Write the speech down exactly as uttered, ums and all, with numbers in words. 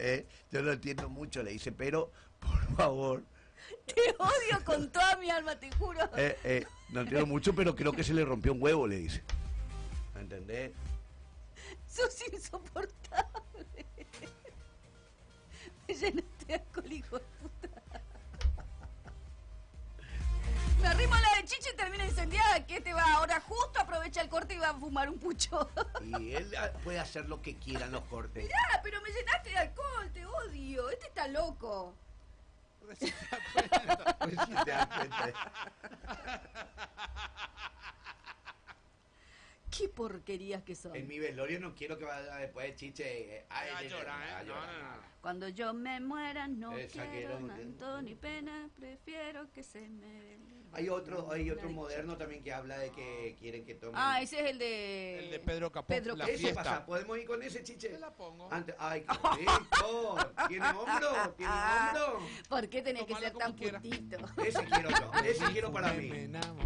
Eh, yo lo entiendo mucho, le dice, pero, por favor... Te odio con toda mi alma, te juro. Eh, eh, no entiendo mucho, pero creo que se le rompió un huevo, le dice. ¿Entendés? Sos insoportable. Me llenaste de alcohol, hijo de puta. Me arrimo a la de Chiche y termina incendiada. ¿Qué te va? Ahora justo aprovecha el corte y va a fumar un pucho. Y él puede hacer lo que quiera en los cortes. Mirá, pero me llenaste de alcohol, te odio. Este está loco. Pues si te das cuenta. Qué porquerías que son. En mi velorio no quiero que vaya después de Chiche. Eh, ay, a de- llorar, a ¿eh? llorar. No, no, no. Cuando yo me muera no Esa quiero quiero- llanto ni pena, prefiero que se me... Hay otro, hay otro moderno también que habla de que quieren que tomen. Ah, ese es el de... El de Pedro Capó, Pedro la Capó. Ese fiesta. pasa, ¿podemos ir con ese, Chiche? Te la pongo. Antes, ay, qué rico. ¿Tiene hombro? ¿Tiene hombro? ¿Por qué tenés que Tómala ser como tan quiera. putito? Ese quiero yo, ese quiero para mí. Me enamoré.